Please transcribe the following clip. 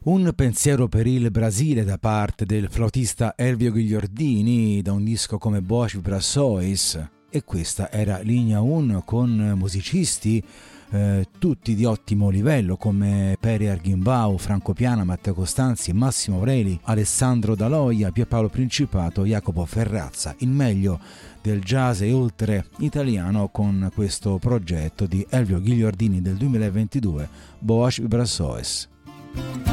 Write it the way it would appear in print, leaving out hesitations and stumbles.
Un pensiero per il Brasile da parte del flautista Elvio Ghigliordini da un disco come Boas Vibrações, e questa era Linea 1 con musicisti tutti di ottimo livello come Pere Arghimbau, Franco Piana, Matteo Costanzi, Massimo Aureli, Alessandro Daloia, Pierpaolo Principato, Jacopo Ferrazza, il meglio del jazz e oltre italiano con questo progetto di Elvio Ghigliordini del 2022, Boas Vibrações.